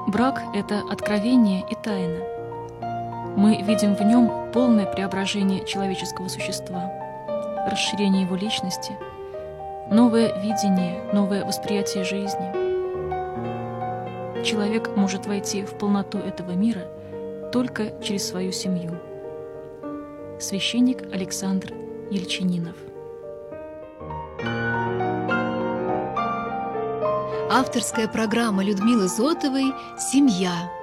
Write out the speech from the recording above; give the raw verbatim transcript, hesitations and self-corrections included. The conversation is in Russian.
Брак — это откровение и тайна. Мы видим в нем полное преображение человеческого существа, расширение его личности, новое видение, новое восприятие жизни. Человек может войти в полноту этого мира только через свою семью. Священник Александр Ельчининов. Авторская программа Людмилы Зотовой «Семья».